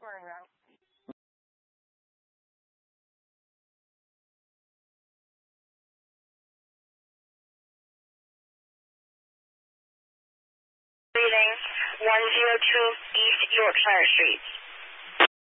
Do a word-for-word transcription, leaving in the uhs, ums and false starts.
scoring route. Reading one oh two East Yorkshire Street.